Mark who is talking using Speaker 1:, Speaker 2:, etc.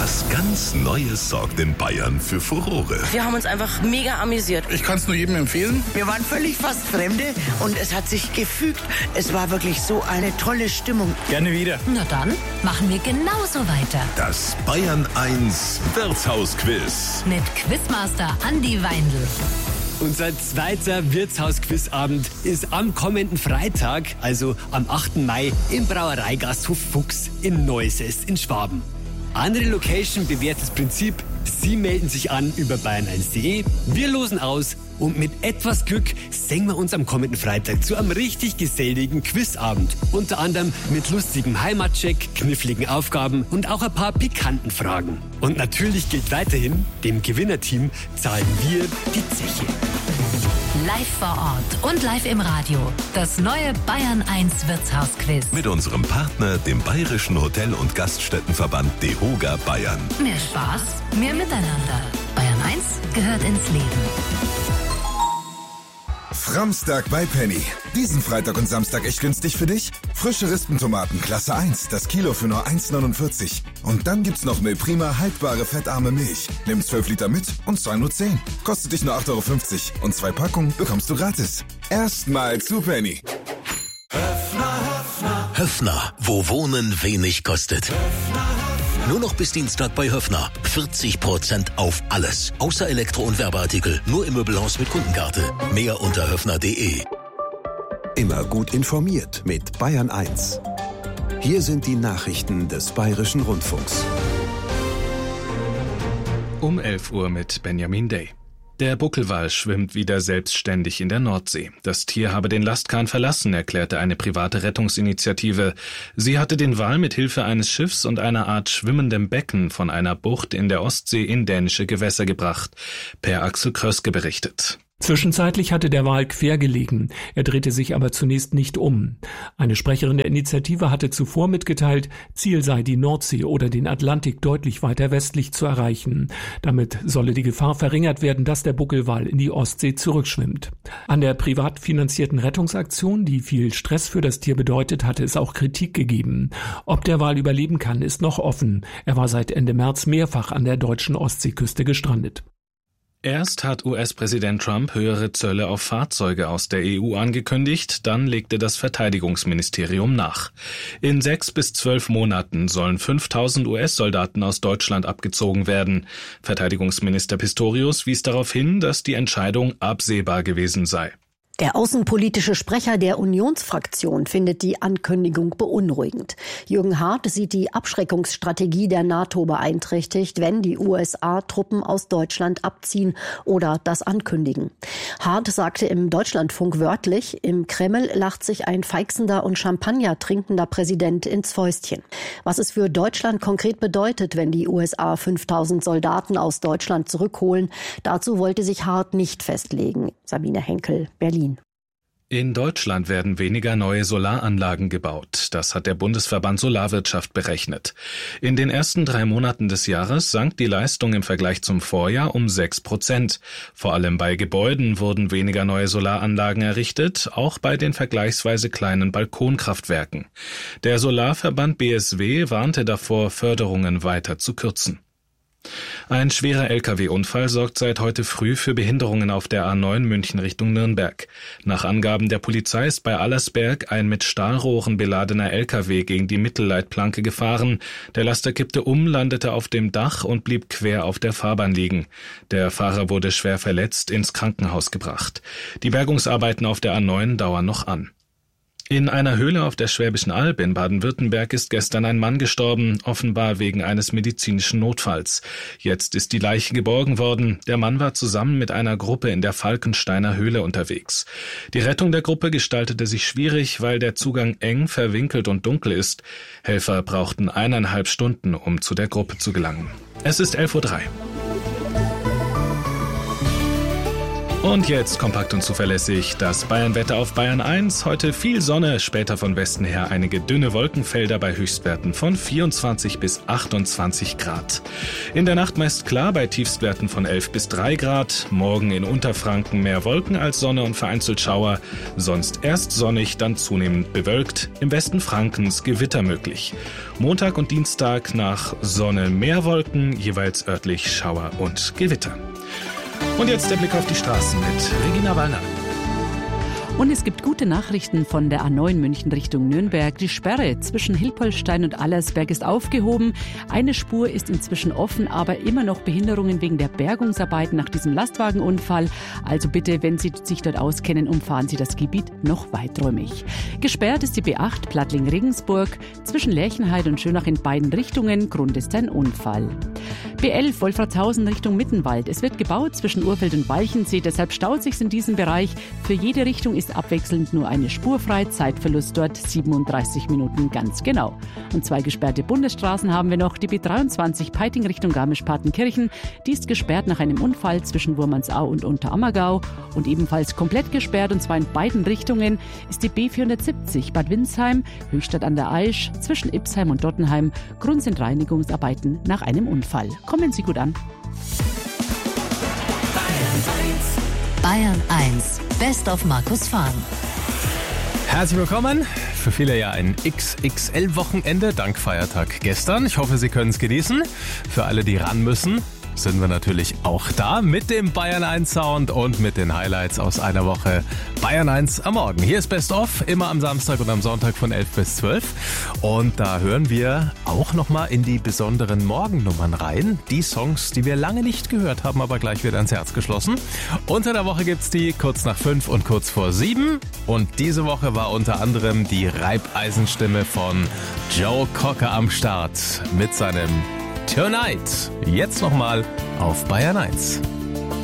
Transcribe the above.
Speaker 1: Was ganz Neues sorgt in Bayern für Furore.
Speaker 2: Wir haben uns einfach mega amüsiert.
Speaker 3: Ich kann es nur jedem empfehlen.
Speaker 4: Wir waren völlig fast Fremde und es hat sich gefügt. Es war wirklich so eine tolle Stimmung.
Speaker 3: Gerne wieder.
Speaker 5: Na dann machen wir genauso weiter.
Speaker 1: Das Bayern 1 Wirtshausquiz.
Speaker 5: Mit Quizmaster Andi Weindl.
Speaker 6: Unser zweiter Wirtshausquizabend ist am kommenden Freitag, also am 8. Mai, im Brauereigasthof Fuchs in Neusäß in Schwaben. Andere Location, bewährtes Prinzip, Sie melden sich an über bayern1.de, wir losen aus und mit etwas Glück singen wir uns am kommenden Freitag zu einem richtig geselligen Quizabend. Unter anderem mit lustigem Heimatcheck, kniffligen Aufgaben und auch ein paar pikanten Fragen. Und natürlich gilt weiterhin, dem Gewinnerteam zahlen wir die Zeche.
Speaker 5: Live vor Ort und live im Radio. Das neue Bayern 1 Wirtshausquiz.
Speaker 1: Mit unserem Partner, dem Bayerischen Hotel- und Gaststättenverband DEHOGA Bayern.
Speaker 5: Mehr Spaß, mehr Miteinander. Bayern 1 gehört ins Leben.
Speaker 7: Framstag bei Penny. Diesen Freitag und Samstag echt günstig für dich? Frische Rispentomaten Klasse 1, das Kilo für nur 1,49. Und dann gibt's noch Milprima haltbare fettarme Milch. Nimm 12 Liter mit und zahl nur 10. Kostet dich nur 8,50 € und 2 Packungen bekommst du gratis. Erstmal zu Penny.
Speaker 8: Höffner, wo Wohnen wenig kostet. Nur noch bis Dienstag bei Höffner. 40% auf alles. Außer Elektro- und Werbeartikel. Nur im Möbelhaus mit Kundenkarte. Mehr unter höffner.de.
Speaker 9: Immer gut informiert mit Bayern 1. Hier sind die Nachrichten des Bayerischen Rundfunks.
Speaker 10: Um 11 Uhr mit Benjamin Day. Der Buckelwal schwimmt wieder selbstständig in der Nordsee. Das Tier habe den Lastkahn verlassen, erklärte eine private Rettungsinitiative. Sie hatte den Wal mit Hilfe eines Schiffs und einer Art schwimmendem Becken von einer Bucht in der Ostsee in dänische Gewässer gebracht. Per Axel Kröske berichtet.
Speaker 11: Zwischenzeitlich hatte der Wal quer gelegen. Er drehte sich aber zunächst nicht um. Eine Sprecherin der Initiative hatte zuvor mitgeteilt, Ziel sei die Nordsee oder den Atlantik deutlich weiter westlich zu erreichen. Damit solle die Gefahr verringert werden, dass der Buckelwal in die Ostsee zurückschwimmt. An der privat finanzierten Rettungsaktion, die viel Stress für das Tier bedeutet, hatte es auch Kritik gegeben. Ob der Wal überleben kann, ist noch offen. Er war seit Ende März mehrfach an der deutschen Ostseeküste gestrandet.
Speaker 10: Erst hat US-Präsident Trump höhere Zölle auf Fahrzeuge aus der EU angekündigt, dann legte das Verteidigungsministerium nach. In 6 bis 12 Monaten sollen 5.000 US-Soldaten aus Deutschland abgezogen werden. Verteidigungsminister Pistorius wies darauf hin, dass die Entscheidung absehbar gewesen sei.
Speaker 12: Der außenpolitische Sprecher der Unionsfraktion findet die Ankündigung beunruhigend. Jürgen Hart sieht die Abschreckungsstrategie der NATO beeinträchtigt, wenn die USA Truppen aus Deutschland abziehen oder das ankündigen. Hart sagte im Deutschlandfunk wörtlich, im Kreml lacht sich ein feixender und Champagner trinkender Präsident ins Fäustchen. Was es für Deutschland konkret bedeutet, wenn die USA 5.000 Soldaten aus Deutschland zurückholen, dazu wollte sich Hart nicht festlegen. Sabine Henkel, Berlin.
Speaker 10: In Deutschland werden weniger neue Solaranlagen gebaut. Das hat der Bundesverband Solarwirtschaft berechnet. In den ersten 3 Monaten des Jahres sank die Leistung im Vergleich zum Vorjahr um 6%. Vor allem bei Gebäuden wurden weniger neue Solaranlagen errichtet, auch bei den vergleichsweise kleinen Balkonkraftwerken. Der Solarverband BSW warnte davor, Förderungen weiter zu kürzen. Ein schwerer Lkw-Unfall sorgt seit heute früh für Behinderungen auf der A9 München Richtung Nürnberg. Nach Angaben der Polizei ist bei Allersberg ein mit Stahlrohren beladener Lkw gegen die Mittelleitplanke gefahren. Der Laster kippte um, landete auf dem Dach und blieb quer auf der Fahrbahn liegen. Der Fahrer wurde schwer verletzt ins Krankenhaus gebracht. Die Bergungsarbeiten auf der A9 dauern noch an. In einer Höhle auf der Schwäbischen Alb in Baden-Württemberg ist gestern ein Mann gestorben, offenbar wegen eines medizinischen Notfalls. Jetzt ist die Leiche geborgen worden. Der Mann war zusammen mit einer Gruppe in der Falkensteiner Höhle unterwegs. Die Rettung der Gruppe gestaltete sich schwierig, weil der Zugang eng, verwinkelt und dunkel ist. Helfer brauchten 1,5 Stunden, um zu der Gruppe zu gelangen. Es ist 11:03 Uhr. Und jetzt kompakt und zuverlässig das Bayern-Wetter auf Bayern 1. Heute viel Sonne, später von Westen her einige dünne Wolkenfelder bei Höchstwerten von 24 bis 28 Grad. In der Nacht meist klar bei Tiefstwerten von 11 bis 3 Grad. Morgen in Unterfranken mehr Wolken als Sonne und vereinzelt Schauer. Sonst erst sonnig, dann zunehmend bewölkt. Im Westen Frankens Gewitter möglich. Montag und Dienstag nach Sonne mehr Wolken, jeweils örtlich Schauer und Gewitter. Und jetzt der Blick auf die Straßen mit Regina Wallner.
Speaker 3: Und es gibt gute Nachrichten von der A9 München Richtung Nürnberg. Die Sperre zwischen Hilpoltstein und Allersberg ist aufgehoben. Eine Spur ist inzwischen offen, aber immer noch Behinderungen wegen der Bergungsarbeiten nach diesem Lastwagenunfall. Also bitte, wenn Sie sich dort auskennen, umfahren Sie das Gebiet noch weiträumig. Gesperrt ist die B8 Plattling-Regensburg zwischen Lerchenheide und Schönach in beiden Richtungen. Grund ist ein Unfall. B11 Wolfratshausen Richtung Mittenwald. Es wird gebaut zwischen Urfeld und Walchensee, deshalb staut sich's in diesem Bereich. Für jede Richtung ist abwechselnd nur eine Spur frei, Zeitverlust dort 37 Minuten ganz genau. Und 2 gesperrte Bundesstraßen haben wir noch. Die B23 Peiting Richtung Garmisch-Partenkirchen. Die ist gesperrt nach einem Unfall zwischen Wurmansau und Unterammergau. Und ebenfalls komplett gesperrt, und zwar in beiden Richtungen, ist die B470 Bad Windsheim, Höchstadt an der Aisch, zwischen Ipsheim und Dottenheim. Grund sind Reinigungsarbeiten nach einem Unfall. Kommen Sie gut an.
Speaker 5: Bayern 1, Best of Markus Fahren.
Speaker 13: Herzlich willkommen. Für viele ja ein XXL-Wochenende, dank Feiertag gestern. Ich hoffe, Sie können es genießen. Für alle, die ran müssen, sind wir natürlich auch da mit dem Bayern 1 Sound und mit den Highlights aus einer Woche Bayern 1 am Morgen. Hier ist Best of, immer am Samstag und am Sonntag von 11 bis 12. Und da hören wir auch nochmal in die besonderen Morgennummern rein. Die Songs, die wir lange nicht gehört haben, aber gleich wieder ans Herz geschlossen. Unter der Woche gibt's die kurz nach 5 und kurz vor 7. Und diese Woche war unter anderem die Reibeisenstimme von Joe Cocker am Start mit seinem Tonight. Jetzt nochmal auf Bayern 1.